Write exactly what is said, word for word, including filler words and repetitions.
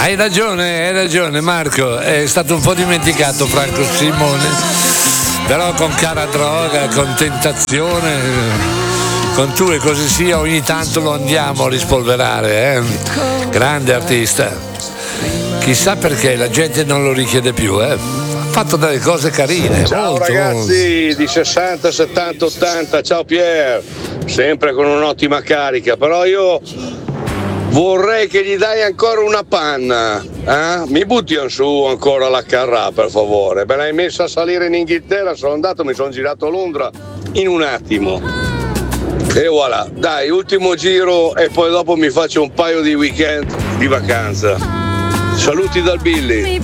Hai ragione, hai ragione Marco, è stato un po' dimenticato Franco Simone, però con cara droga, con tentazione, con tu e così sia, ogni tanto lo andiamo a rispolverare, eh? Grande artista. Chissà perché la gente non lo richiede più, eh? Ha fatto delle cose carine. Ciao molto, ragazzi molto. di sessanta, settanta, ottanta, ciao Pier, sempre con un'ottima carica, però io vorrei che gli dai ancora una panna, eh? Mi butti su ancora la Carrà per favore, me l'hai messa a salire in Inghilterra, sono andato, mi sono girato a Londra in un attimo e voilà, dai, ultimo giro e poi dopo mi faccio un paio di weekend di vacanza. Saluti dal Billy.